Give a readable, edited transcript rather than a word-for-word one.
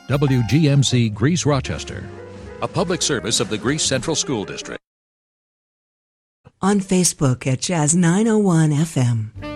WGMC Greece Rochester, a public service of the Greece Central School District. On Facebook at Jazz 901 FM.